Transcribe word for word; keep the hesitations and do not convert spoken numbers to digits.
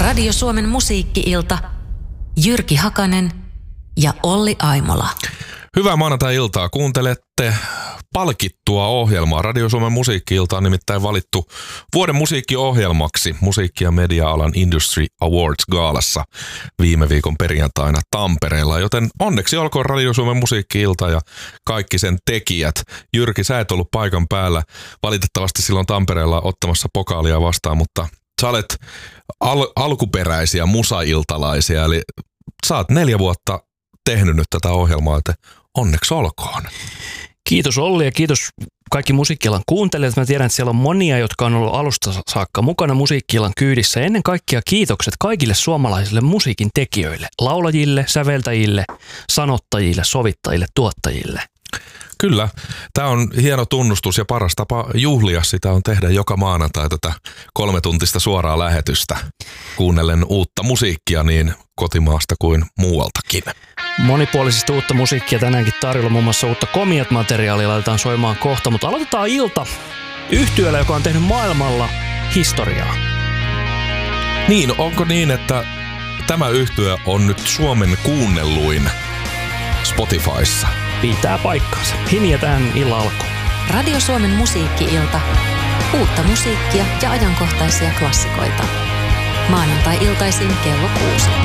Radio Suomen musiikki-ilta, Jyrki Hakanen ja Olli Aimola. Hyvää maanantai-iltaa. Kuuntelette palkittua ohjelmaa. Radio Suomen musiikki-ilta on nimittäin valittu vuoden musiikkiohjelmaksi musiikki- ja media-alan Industry Awards Gaalassa viime viikon perjantaina Tampereella. Joten onneksi olkoon Radio Suomen musiikki-ilta ja kaikki sen tekijät. Jyrki, sä et ollut paikan päällä valitettavasti silloin Tampereella ottamassa pokaalia vastaan, mutta sä olet al- alkuperäisiä musailtalaisia, eli sä oot neljä vuotta tehnyt nyt tätä ohjelmaa, että onneksi olkoon. Kiitos Olli ja kiitos kaikki musiikki-alan kuuntelijat. Mä tiedän, että siellä on monia, jotka on ollut alusta saakka mukana musiikki-alan kyydissä. Ennen kaikkea kiitokset kaikille suomalaisille musiikin tekijöille, laulajille, säveltäjille, sanottajille, sovittajille, tuottajille. Kyllä, tämä on hieno tunnustus ja paras tapa juhlia sitä on tehdä joka maanantai tätä kolmetuntista suoraa lähetystä kuunnellen uutta musiikkia niin kotimaasta kuin muualtakin. Monipuolisesti uutta musiikkia tänäänkin tarjolla, muun muassa uutta Komiat-materiaalia laitetaan soimaan kohta, mutta aloitetaan ilta yhtyeellä, joka on tehnyt maailmalla historiaa. Niin, onko niin, että tämä yhtye on nyt Suomen kuunnelluin Spotifyssa? Pitää paikkaansa. Himiä tähän illan alkuun. Radio Suomen musiikki-ilta, uutta musiikkia ja ajankohtaisia klassikoita. Maanantai-iltaisin kello kuusi.